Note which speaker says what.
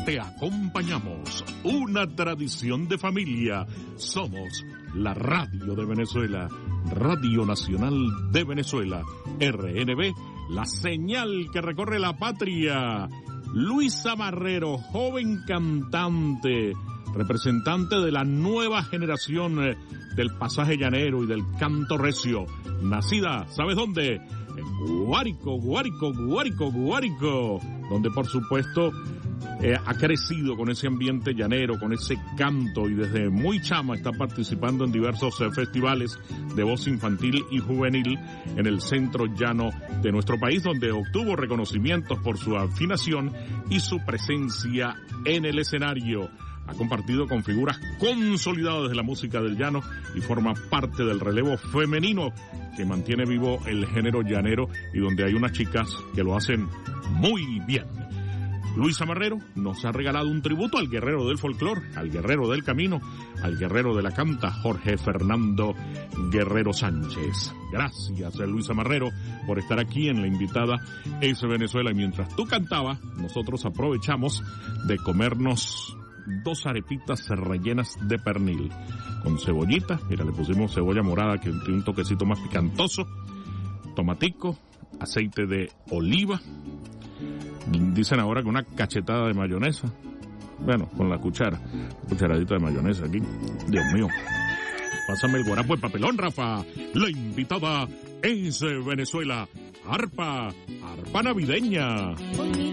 Speaker 1: Te acompañamos, una tradición de familia. Somos la radio de Venezuela, Radio Nacional de Venezuela, RNB, la señal que recorre la patria. Luisa Marrero, joven cantante, representante de la nueva generación del pasaje llanero y del canto recio, nacida, ¿sabes dónde? En Guárico, donde por supuesto ha crecido con ese ambiente llanero, con ese canto, y desde muy chama está participando en diversos festivales de voz infantil y juvenil en el centro llano de nuestro país, donde obtuvo reconocimientos por su afinación y su presencia en el escenario. Ha compartido con figuras consolidadas de la música del llano y forma parte del relevo femenino que mantiene vivo el género llanero y donde hay unas chicas que lo hacen muy bien. Luisa Marrero nos ha regalado un tributo al guerrero del folclor, al guerrero del camino, al guerrero de la canta, Jorge Fernando Guerrero Sánchez. Gracias, Luisa Marrero, por estar aquí en La Invitada es Venezuela. Y mientras tú cantabas, nosotros aprovechamos de comernos 2 arepitas rellenas de pernil con cebollita. Mira, le pusimos cebolla morada que tiene un toquecito más picantoso, tomatico, aceite de oliva. Dicen ahora que una cachetada de mayonesa. Bueno, con la cucharadita de mayonesa aquí. Dios mío. Pásame el guarapo de papelón, Rafa. La Invitada es Venezuela. Arpa navideña.